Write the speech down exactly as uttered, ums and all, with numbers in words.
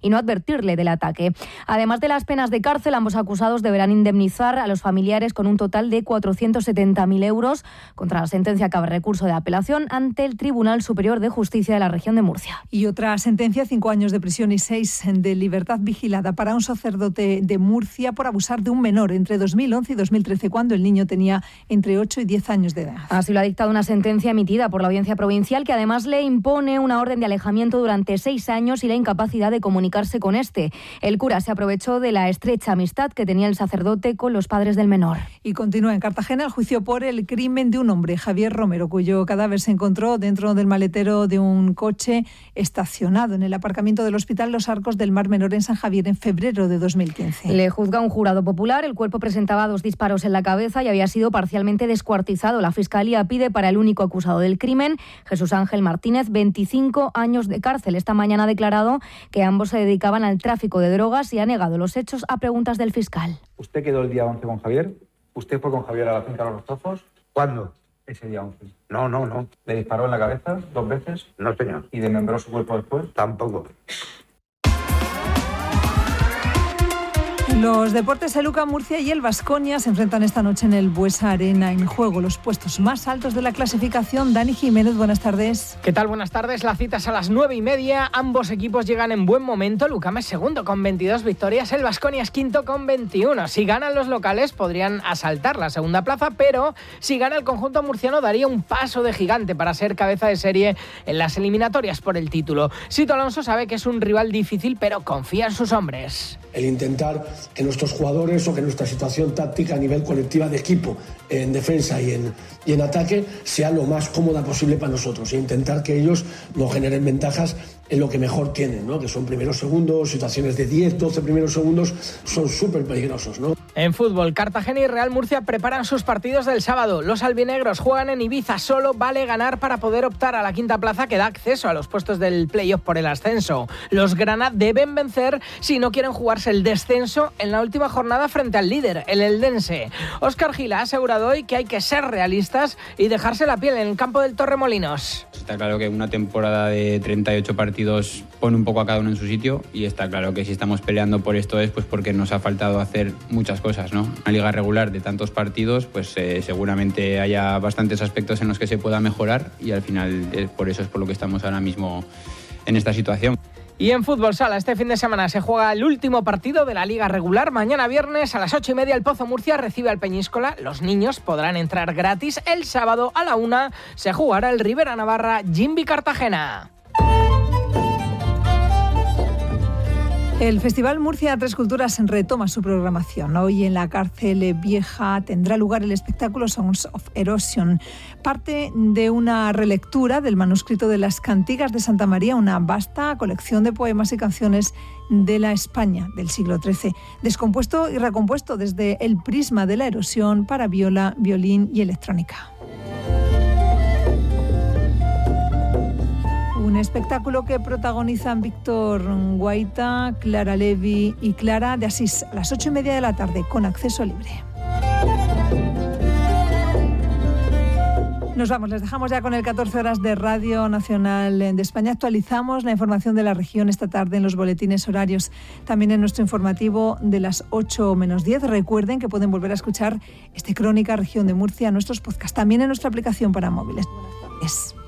y no advertirle del ataque. Además de las penas de cárcel, ambos acusados deberán indemnizar a los familiares con un total de cuatrocientos setenta mil euros. Contra la sentencia cabe recurso de apelación ante el Tribunal Superior de Justicia de la región de Murcia. Y otra sentencia, cinco años de prisión y seis de libertad vigilada para un sacerdote de Murcia por abusar de un menor entre dos mil once y dos mil trece, cuando el niño tenía entre ocho y diez años de edad. Así lo ha dictado una sentencia emitida por la Audiencia Provincial, que además le impone una orden de alejamiento durante seis años y la incapacidad de comunicarse con este. El cura se aprovechó de la estrecha amistad que tenía el sacerdote con los padres del menor. Y continúa en Cartagena el juicio por el crimen de un hombre, Javier Romero, cuyo cadáver se encontró dentro del maletero de un coche estacionado en el aparcamiento del Hospital Los Arcos del Mar Menor en San Javier en febrero de dos mil quince. Le juzga un jurado popular. El cuerpo presentaba dos disparos en la cabeza y había sido parcialmente descuartizado. La Fiscalía pide para el único acusado del crimen, Jesús Ángel Martínez, veinticinco años de cárcel. Esta mañana ha declarado que ambos se dedicaban al tráfico de drogas y ha negado los hechos a preguntas del fiscal. ¿Usted quedó el día once con Javier? ¿Usted fue con Javier a la finca de los Rozos? ¿Cuándo? Ese día once. No, no, no. ¿Le disparó en la cabeza dos veces? No, señor. ¿Y desmembró su cuerpo después? Tampoco. Los deportes, el U C A Murcia y el Baskonia se enfrentan esta noche en el Buesa Arena. En juego los puestos más altos de la clasificación. Dani Jiménez, buenas tardes. ¿Qué tal? Buenas tardes. La cita es a las nueve y media. Ambos equipos llegan en buen momento. El U C A M es segundo con veintidós victorias. El Baskonia es quinto con veintiuno. Si ganan los locales podrían asaltar la segunda plaza, pero si gana el conjunto murciano daría un paso de gigante para ser cabeza de serie en las eliminatorias por el título. Sito Alonso sabe que es un rival difícil, pero confía en sus hombres. El intentar que nuestros jugadores o que nuestra situación táctica a nivel colectiva de equipo en defensa y en, y en ataque sea lo más cómoda posible para nosotros e intentar que ellos nos generen ventajas en lo que mejor tienen, ¿no? Que son primeros segundos, situaciones de diez, doce primeros segundos son súper peligrosos, ¿no? En fútbol, Cartagena y Real Murcia preparan sus partidos del sábado. Los albinegros juegan en Ibiza. Solo vale ganar para poder optar a la quinta plaza que da acceso a los puestos del playoff por el ascenso. Los grana deben vencer si no quieren jugarse el descenso en la última jornada frente al líder, el eldense. Óscar Gil ha asegurado hoy que hay que ser realistas y dejarse la piel en el campo del Torremolinos. Está claro que una temporada de treinta y ocho partidos pone un poco a cada uno en su sitio, y está claro que si estamos peleando por esto es pues porque nos ha faltado hacer muchas cosas, ¿no? Una liga regular de tantos partidos, pues eh, seguramente haya bastantes aspectos en los que se pueda mejorar, y al final eh, por eso es por lo que estamos ahora mismo en esta situación. Y en fútbol sala, este fin de semana se juega el último partido de la liga regular. Mañana viernes a las ocho y media el Pozo Murcia recibe al Peñíscola. Los niños podrán entrar gratis. El sábado a la una se jugará el Rivera Navarra Jimbi Cartagena. El Festival Murcia Tres Culturas retoma su programación. Hoy en la Cárcel Vieja tendrá lugar el espectáculo Songs of Erosion, parte de una relectura del manuscrito de las Cantigas de Santa María, una vasta colección de poemas y canciones de la España del siglo trece, descompuesto y recompuesto desde el prisma de la erosión para viola, violín y electrónica. Un espectáculo que protagonizan Víctor Guaita, Clara Levi y Clara de Asís a las ocho y media de la tarde con acceso libre. Nos vamos, les dejamos ya con el catorce horas de Radio Nacional de España. Actualizamos la información de la región esta tarde en los boletines horarios, también en nuestro informativo de las ocho menos diez. Recuerden que pueden volver a escuchar este Crónica Región de Murcia en nuestros podcasts, también en nuestra aplicación para móviles. Buenas tardes.